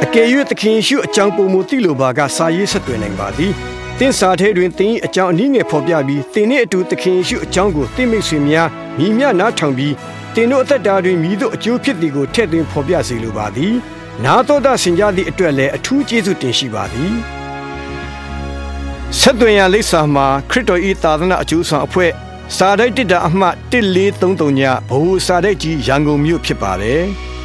ကယ်၍သခင်ရှုအကြောင်းပုံမူတိလိုပါကစာရေးဆက်သွင်းနိုင်ပါသည်တင်းစာထဲတွင်တင်းအကြောင်းအနည်းငယ်ဖော်ပြပြီးတင်းနှင့်အတူသခင်ရှုအကြောင်းကိုတင်းမိတ်ဆွေများမိမျှနားထောင်ပြီးတင်းတို့အသက်တာတွင်မိတို့အကျိုးဖြစ်သည်ကိုထည့်သွင်းဖော်ပြစေလိုပါသည်နာတော်တာဆင်ကြသည့်အတွက်လည်းအထူးကျေးဇူးတင်ရှိပါသည်ဆက်သွင်းရလိပ်စာမှာခရစ်တော်၏သာသနာအကျိုးဆောင်အဖွဲ့စာတိုက်တစ်တာအမှတ်1433ညဘိုးစာတိုက်ကြီးရန်ကုန်မြို့ဖြစ်ပါတယ်